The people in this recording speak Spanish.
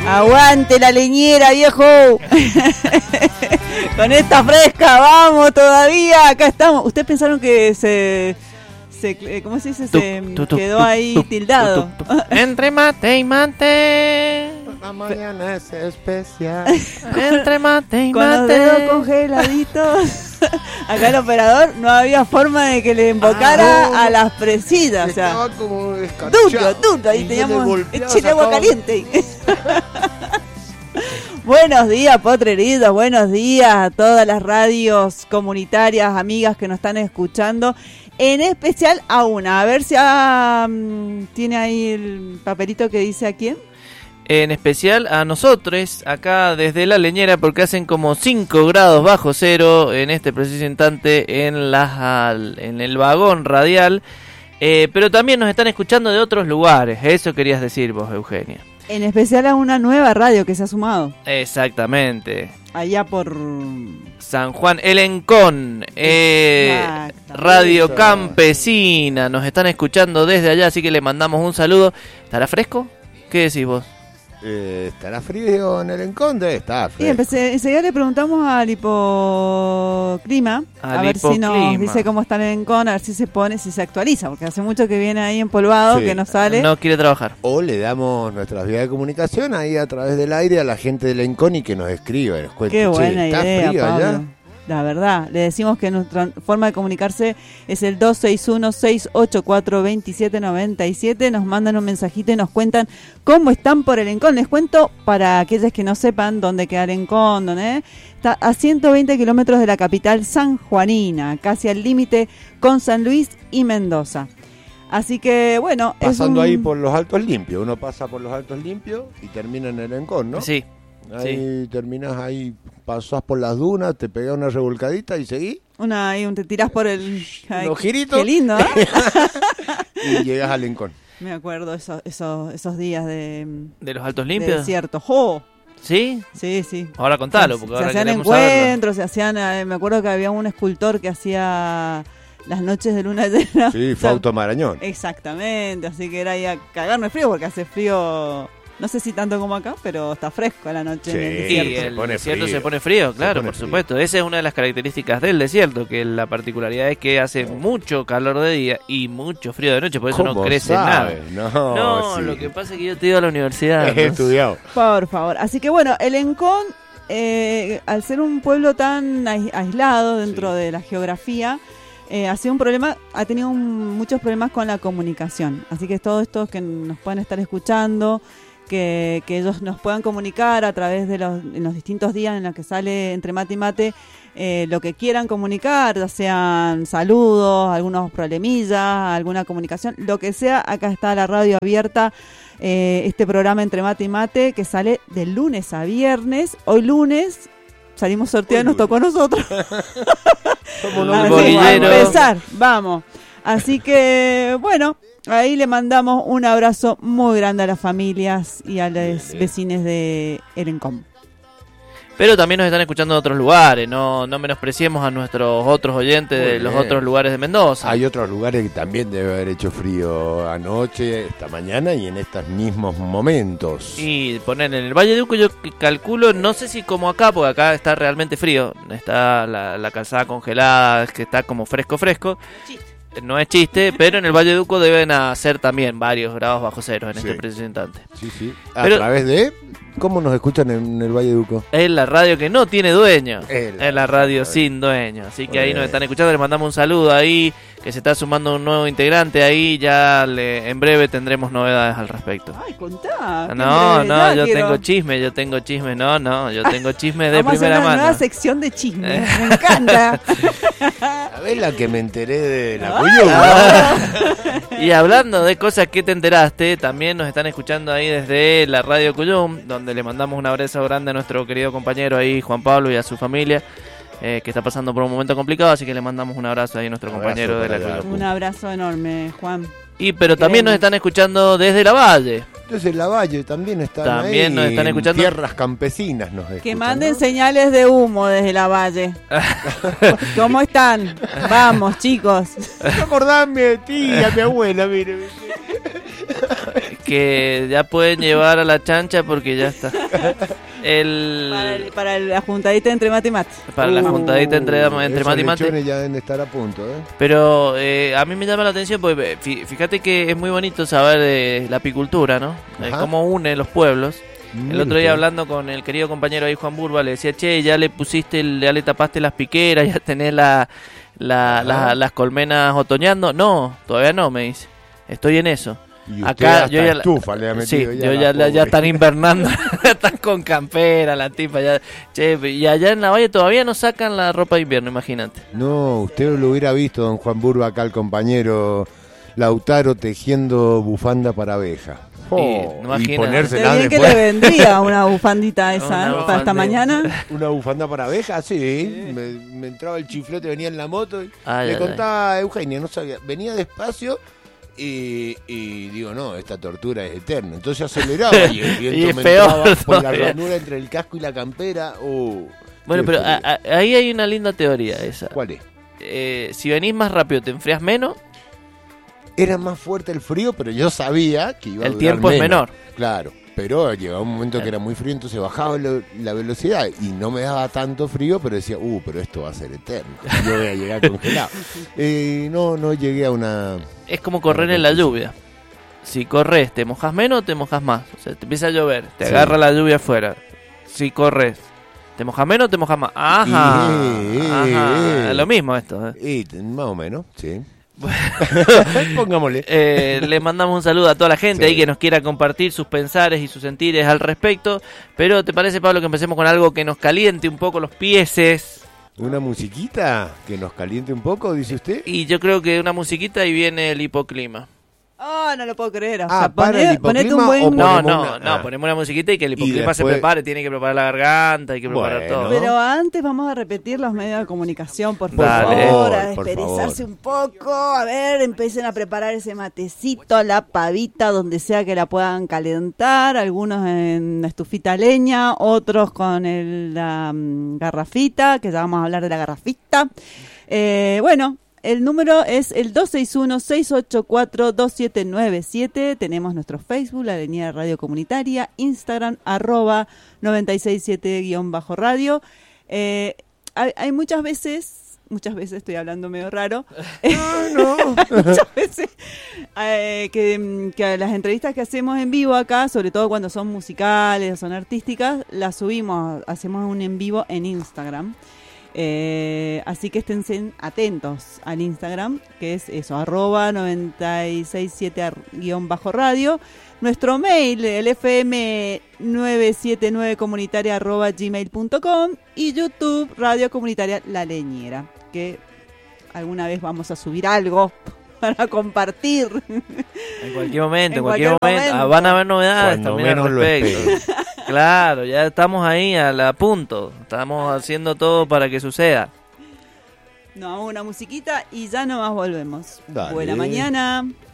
Aguante la leñera, viejo. Con esta fresca, vamos todavía. Acá estamos. ¿Ustedes pensaron que ¿cómo se dice? Quedó ahí tildado. Entre mate y mate. La mañana es especial. Entre mate y con mate. Los dedos congeladitos. Acá el operador no había forma de que le invocara a las presidas. O sea, estaba como escarchado. Duro. Ahí teníamos. Échale agua caliente. Buenos días, potreritos. Buenos días a todas las radios comunitarias, amigas que nos están escuchando. En especial a una. A ver si tiene ahí el papelito que dice a quién. En especial a nosotros, acá desde la leñera, porque hacen como 5 grados bajo cero en este preciso instante en el vagón radial. Pero también nos están escuchando de otros lugares. Eso querías decir vos, Eugenia. En especial a una nueva radio que se ha sumado. Exactamente. Allá por San Juan, El Encón, Radio Campesina. Nos están escuchando desde allá, así que le mandamos un saludo. ¿Estará fresco? ¿Qué decís vos? ¿Estará frío en El Encón? Está frío. Y enseguida le preguntamos al hipoclima, a ver si nos dice cómo está en El Encón, a ver si se actualiza, porque hace mucho que viene ahí empolvado, que no sale. No quiere trabajar. O le damos nuestras vías de comunicación ahí a través del aire a la gente del Encón y que nos escriba y nos cuente. Qué buena ¿está idea, frío Pablo? allá? La verdad, le decimos que nuestra forma de comunicarse es el 261-684-2797. Nos mandan un mensajito y nos cuentan cómo están por El Encón. Les cuento para aquellos que no sepan dónde queda El Encón, está a 120 kilómetros de la capital sanjuanina, casi al límite con San Luis y Mendoza. Así que, bueno... Pasando ahí por los Altos Limpios. Uno pasa por los Altos Limpios y termina en El Encón, ¿no? Sí. Ahí terminás ahí, pasás por las dunas, te pegás una revolcadita y seguís. Te tirás por el... Los giritos. Qué lindo, ¿eh? Y llegas al Encón. Me acuerdo esos días de los Altos Limpios. De desierto. ¡Jo! ¿Sí? Sí. Ahora contalo, porque ahora se hacían encuentros, me acuerdo que había un escultor que hacía las noches de luna llena. Sí, Fausto Marañón. Exactamente, así que era ahí a cagarme frío porque hace frío. No sé si tanto como acá, pero está fresco a la noche en el desierto. El desierto se pone frío, claro, por supuesto. Esa es una de las características del desierto, que la particularidad es que hace mucho calor de día y mucho frío de noche, por eso no crece nada. No, lo que pasa es que yo te iba a la universidad. He estudiado. Por favor. Así que bueno, El Encón, al ser un pueblo tan aislado dentro de la geografía, ha tenido muchos problemas con la comunicación. Así que todos estos que nos pueden estar escuchando, que ellos nos puedan comunicar a través de en los distintos días en los que sale Entre Mate y Mate, lo que quieran comunicar, ya sean saludos, algunos problemillas, alguna comunicación, lo que sea. Acá está la radio abierta, este programa Entre Mate y Mate, que sale de lunes a viernes. Hoy lunes salimos sorteados, nos tocó a nosotros. A empezar, vamos. Así que, bueno, ahí le mandamos un abrazo muy grande a las familias y a los vecinos de El Encón. Pero también nos están escuchando de otros lugares, no menospreciemos a nuestros otros oyentes de los otros lugares de Mendoza. Hay otros lugares que también debe haber hecho frío anoche, esta mañana y en estos mismos momentos. Y poner en el Valle de Uco, yo calculo, no sé si como acá, porque acá está realmente frío, está la calzada congelada, que está como fresco. No es chiste, pero en el Valle de Uco deben hacer también varios grados bajo cero en este preciso instante. Sí. A través de... ¿Cómo nos escuchan en el Valle de Uco? Es la radio que no tiene dueño. Es la radio sin dueño. Así que ahí nos están escuchando. Les mandamos un saludo ahí, que se está sumando un nuevo integrante ahí. Ya en breve tendremos novedades al respecto. Ay, contá. Yo tengo chisme. Yo tengo chisme de primera mano. Una nueva sección de chisme. Me encanta. ¿Sabés la que me enteré de la Cuyum? Y hablando de cosas que te enteraste, también nos están escuchando ahí desde la radio Cuyum, donde le mandamos un abrazo grande a nuestro querido compañero ahí, Juan Pablo, y a su familia, que está pasando por un momento complicado, así que le mandamos un abrazo ahí a nuestro compañero de la Cuyum. Un abrazo enorme, Juan. Pero también nos están escuchando desde La Valle. Desde La Valle también están ahí, nos están escuchando. Tierras campesinas nos escuchan. Que manden señales de humo desde La Valle. ¿Cómo están? Vamos, chicos. Acordame de tía, mi abuela, mire. que ya pueden llevar a la chancha porque ya está. Para la juntadita entre mate y mate. Para la juntadita entre mate y mate. Los lechones ya deben estar a punto, ¿eh? Pero a mí me llama la atención porque fíjate que es muy bonito saber de la apicultura, ¿no? Cómo une los pueblos. El otro día hablando con el querido compañero ahí Juan Burba, le decía, che, ya le tapaste las piqueras, ya tenés las colmenas otoñando. No, todavía no, me dice. Estoy en eso. Y acá yo ya estufa le ha metido. Sí, ya están invernando, están con campera la tipa. Ya, che, y allá en la valle todavía no sacan la ropa de invierno, imagínate. No, usted lo hubiera visto, don Juan Burba, acá el compañero Lautaro tejiendo bufanda para abeja. Y ponérsela después. Que le vendría una bufandita esa para esta mañana. Una bufanda para abeja, sí. Me entraba el chiflote, venía en la moto y le contaba a Eugenia, no sabía, venía despacio y digo, no, esta tortura es eterna. Entonces aceleraba y el viento me entraba por la ranura entre el casco y la campera. Bueno, pero ahí hay una linda teoría esa. ¿Cuál es? Si venís más rápido, ¿te enfrías menos? Era más fuerte el frío, pero yo sabía que iba a durar el tiempo menos. Es menor. Claro, pero llegaba un momento que era muy frío, entonces bajaba la velocidad y no me daba tanto frío, pero decía, pero esto va a ser eterno. Yo voy a llegar congelado. No llegué a una... Es como correr en la lluvia. Si corres, ¿te mojas menos o te mojas más? O sea, te empieza a llover, te agarra la lluvia afuera. Si corres, ¿te mojas menos o te mojas más? Ajá. Es lo mismo esto. Más o menos, sí. Pongámosle. Le mandamos un saludo a toda la gente ahí que nos quiera compartir sus pensares y sus sentires al respecto. Pero ¿te parece, Pablo, que empecemos con algo que nos caliente un poco los pieses? ¿Una musiquita que nos caliente un poco, dice usted? Y yo creo que una musiquita y viene el hipoclima. No lo puedo creer. O sea, ponete un buen... ponemos una musiquita y que el hipoclima después... se prepare. Tiene que preparar la garganta, hay que preparar todo. Pero antes vamos a repetir los medios de comunicación, por favor, a desperezarse un poco. A ver, empiecen a preparar ese matecito, la pavita, donde sea que la puedan calentar. Algunos en la estufita leña, otros con la garrafita, que ya vamos a hablar de la garrafita. Bueno... El número es el 261-684-2797. Tenemos nuestro Facebook, la Avenida Radio Comunitaria, Instagram, @967_radio. Hay muchas veces estoy hablando medio raro. Muchas veces que las entrevistas que hacemos en vivo acá, sobre todo cuando son musicales o son artísticas, las subimos, hacemos un en vivo en Instagram. Así que estén atentos al Instagram, que es eso, @967_radio. Nuestro mail, el fm979comunitaria@gmail.com, y YouTube, Radio Comunitaria La Leñera, que alguna vez vamos a subir algo para compartir. En cualquier momento. Van a haber novedades también al respecto. Claro, ya estamos ahí a punto. Estamos haciendo todo para que suceda. Nos vamos a una musiquita y ya nomás volvemos. Dale. Buena mañana.